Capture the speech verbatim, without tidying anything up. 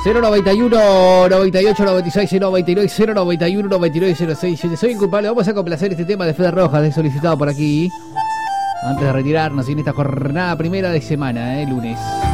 cero noventa y uno, noventa y ocho, noventa y seis, cero noventa y nueve, cero noventa y uno, noventa y nueve, cero seis siete. Soy inculpable. Vamos a complacer este tema de Fede Rojas, de solicitado por aquí. Antes de retirarnos en esta jornada primera de semana, eh, lunes.